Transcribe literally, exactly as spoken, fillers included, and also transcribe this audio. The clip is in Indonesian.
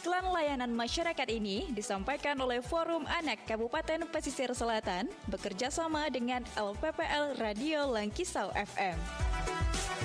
Iklan layanan masyarakat ini disampaikan oleh Forum Anak Kabupaten Pesisir Selatan bekerja sama dengan L P P L Radio Langkisau F M.